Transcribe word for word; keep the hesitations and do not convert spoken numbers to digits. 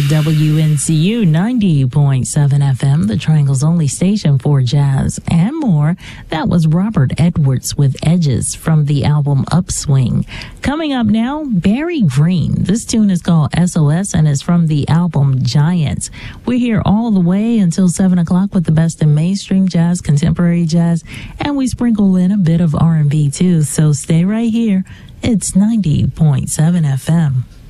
W N C U ninety point seven F M, the Triangle's only station for jazz and more. That was Robert Edwards with Edges from the album Upswing. Coming up now, Barry Green. This tune is called S O S and is from the album Giants. We're here all the way until seven o'clock with the best in mainstream jazz, contemporary jazz, and we sprinkle in a bit of R and B too. So stay right here. It's ninety point seven F M.